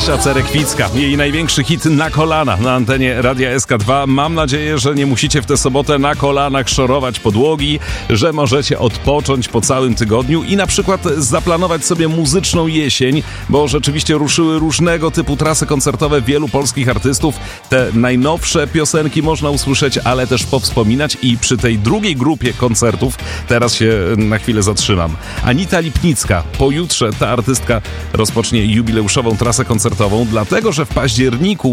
Aisza Cerekwicka. Jej największy hit Na kolana na antenie Radia SK2. Mam nadzieję, że nie musicie w tę sobotę na kolanach szorować podłogi, że możecie odpocząć po całym tygodniu i na przykład zaplanować sobie muzyczną jesień, bo rzeczywiście ruszyły różnego typu trasy koncertowe wielu polskich artystów. Te najnowsze piosenki można usłyszeć, ale też powspominać i przy tej drugiej grupie koncertów teraz się na chwilę zatrzymam. Anita Lipnicka. Pojutrze ta artystka rozpocznie jubileuszową trasę koncertową, dlatego że w październiku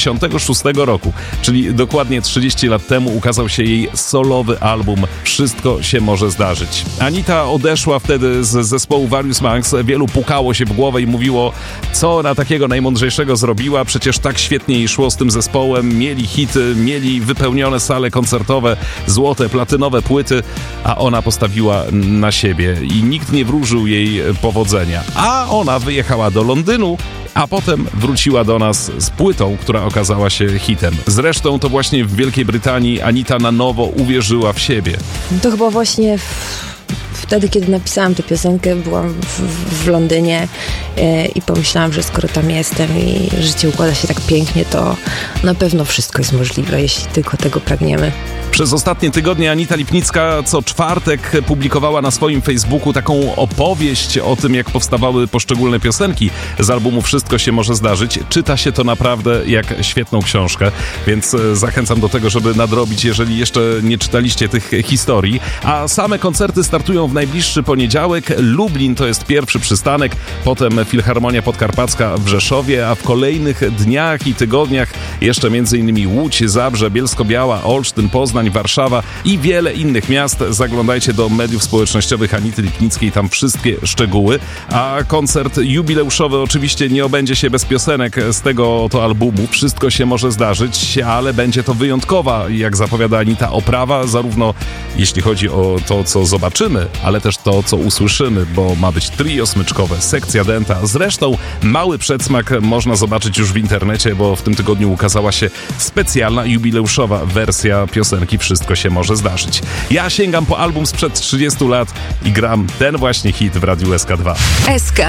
96 roku, czyli dokładnie 30 lat temu, ukazał się jej solowy album Wszystko się może zdarzyć. Anita odeszła wtedy z zespołu Various Monks. Wielu pukało się w głowę i mówiło, co ona takiego najmądrzejszego zrobiła. Przecież tak świetnie jej szło z tym zespołem. Mieli hity, mieli wypełnione sale koncertowe, złote, platynowe płyty, a ona postawiła na siebie i nikt nie wróżył jej powodzenia. A ona wyjechała do Londynu, a potem wróciła do nas z płytą, która okazała się hitem. Zresztą to właśnie w Wielkiej Brytanii Anita na nowo uwierzyła w siebie. To chyba właśnie wtedy, kiedy napisałam tę piosenkę, byłam w Londynie i pomyślałam, że skoro tam jestem i życie układa się tak pięknie, to na pewno wszystko jest możliwe, jeśli tylko tego pragniemy. Przez ostatnie tygodnie Anita Lipnicka co czwartek publikowała na swoim Facebooku taką opowieść o tym, jak powstawały poszczególne piosenki z albumu Wszystko się może zdarzyć. Czyta się to naprawdę jak świetną książkę, więc zachęcam do tego, żeby nadrobić, jeżeli jeszcze nie czytaliście tych historii. A same koncerty startują w najbliższy poniedziałek. Lublin to jest pierwszy przystanek, potem Filharmonia Podkarpacka w Rzeszowie, a w kolejnych dniach i tygodniach jeszcze m.in. Łódź, Zabrze, Bielsko-Biała, Olsztyn, Poznań, Warszawa i wiele innych miast. Zaglądajcie do mediów społecznościowych Anity Lipnickiej, tam wszystkie szczegóły. A koncert jubileuszowy oczywiście nie obędzie się bez piosenek z tego oto albumu. Wszystko się może zdarzyć, ale będzie to wyjątkowa, jak zapowiada Anita, oprawa, zarówno jeśli chodzi o to, co zobaczymy, ale też to, co usłyszymy, bo ma być trio smyczkowe, sekcja denta. Zresztą mały przedsmak można zobaczyć już w internecie, bo w tym tygodniu ukazała się specjalna jubileuszowa wersja piosenki Wszystko się może zdarzyć. Ja sięgam po album sprzed 30 lat i gram ten właśnie hit w Radiu SK2. SK